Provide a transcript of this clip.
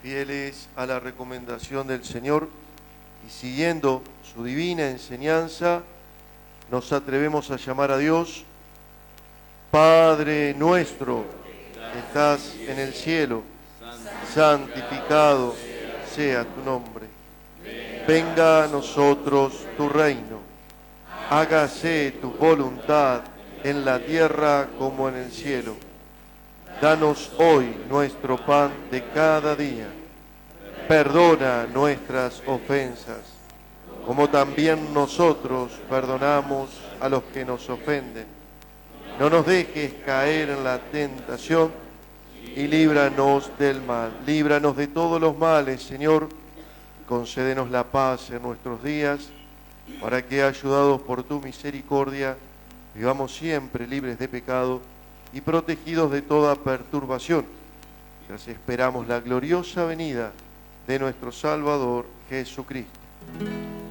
Fieles a la recomendación del Señor y siguiendo su divina enseñanza, nos atrevemos a llamar a Dios Padre nuestro, que estás en el cielo, santificado sea tu nombre. Venga a nosotros tu reino. Hágase tu voluntad en la tierra como en el cielo. Danos hoy nuestro pan de cada día. Perdona nuestras ofensas, como también nosotros perdonamos a los que nos ofenden. No nos dejes caer en la tentación y líbranos del mal. Líbranos de todos los males, Señor. Concédenos la paz en nuestros días, para que, ayudados por tu misericordia, vivamos siempre libres de pecado y protegidos de toda perturbación, mientras esperamos la gloriosa venida de nuestro Salvador Jesucristo.